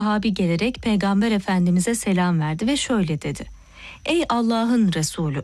sahabi gelerek Peygamber Efendimiz'e selam verdi ve şöyle dedi: Ey Allah'ın Resulü,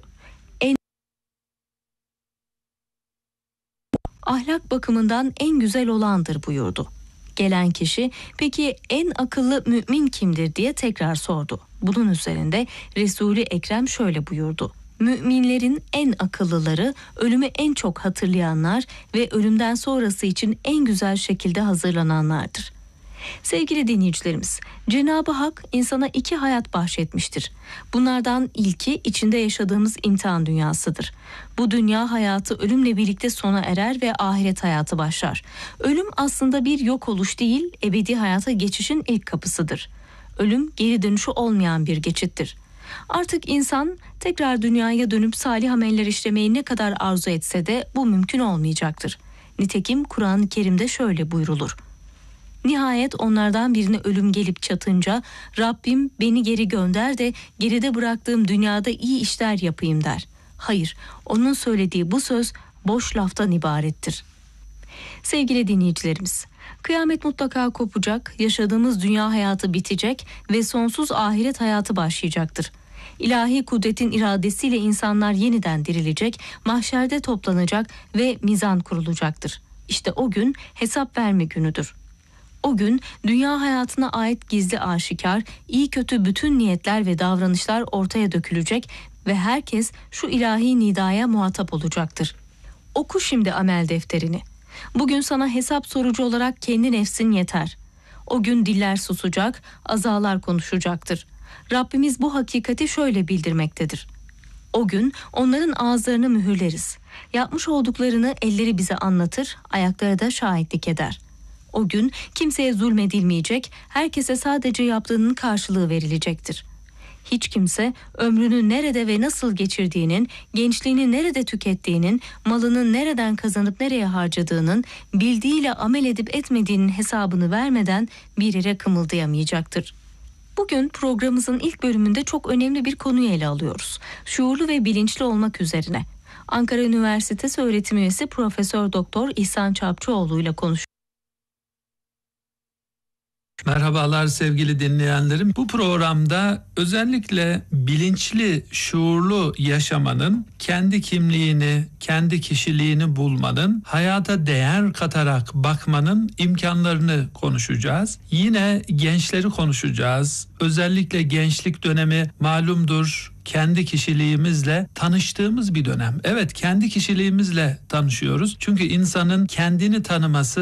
ahlak bakımından en güzel olandır buyurdu. Gelen kişi peki en akıllı mümin kimdir diye tekrar sordu. Bunun üzerinde Resul-i Ekrem şöyle buyurdu: Müminlerin en akıllıları, ölümü en çok hatırlayanlar ve ölümden sonrası için en güzel şekilde hazırlananlardır. Sevgili dinleyicilerimiz, Cenab-ı Hak insana 2 hayat bahşetmiştir. Bunlardan ilki içinde yaşadığımız imtihan dünyasıdır. Bu dünya hayatı ölümle birlikte sona erer ve ahiret hayatı başlar. Ölüm aslında bir yok oluş değil, ebedi hayata geçişin ilk kapısıdır. Ölüm geri dönüşü olmayan bir geçittir. Artık insan tekrar dünyaya dönüp salih ameller işlemeyi ne kadar arzu etse de bu mümkün olmayacaktır. Nitekim Kur'an-ı Kerim'de şöyle buyrulur: Nihayet onlardan birine ölüm gelip çatınca Rabbim beni geri gönder de geride bıraktığım dünyada iyi işler yapayım der. Hayır, onun söylediği bu söz boş laftan ibarettir. Sevgili dinleyicilerimiz, kıyamet mutlaka kopacak, yaşadığımız dünya hayatı bitecek ve sonsuz ahiret hayatı başlayacaktır. İlahi kudretin iradesiyle insanlar yeniden dirilecek, mahşerde toplanacak ve mizan kurulacaktır. İşte o gün hesap verme günüdür. O gün dünya hayatına ait gizli aşikar, iyi kötü bütün niyetler ve davranışlar ortaya dökülecek ve herkes şu ilahi nidaya muhatap olacaktır. Oku şimdi amel defterini. Bugün sana hesap sorucu olarak kendi nefsin yeter. O gün diller susacak, azalar konuşacaktır. Rabbimiz bu hakikati şöyle bildirmektedir: O gün onların ağızlarını mühürleriz. Yapmış olduklarını elleri bize anlatır, ayakları da şahitlik eder. O gün kimseye zulmedilmeyecek, herkese sadece yaptığının karşılığı verilecektir. Hiç kimse ömrünü nerede ve nasıl geçirdiğinin, gençliğini nerede tükettiğinin, malını nereden kazanıp nereye harcadığının, bildiğiyle amel edip etmediğinin hesabını vermeden bir yere kımıldayamayacaktır. Bugün programımızın ilk bölümünde çok önemli bir konuyu ele alıyoruz. Şuurlu ve bilinçli olmak üzerine. Ankara Üniversitesi öğretim üyesi Profesör Doktor İhsan Çapçıoğlu ile konuşuyoruz. Merhabalar sevgili dinleyenlerim. Bu programda özellikle bilinçli, şuurlu yaşamanın, kendi kimliğini, kendi kişiliğini bulmanın, hayata değer katarak bakmanın imkanlarını konuşacağız. Yine gençleri konuşacağız. Özellikle gençlik dönemi malumdur, kendi kişiliğimizle tanıştığımız bir dönem. Evet, kendi kişiliğimizle tanışıyoruz. Çünkü insanın kendini tanıması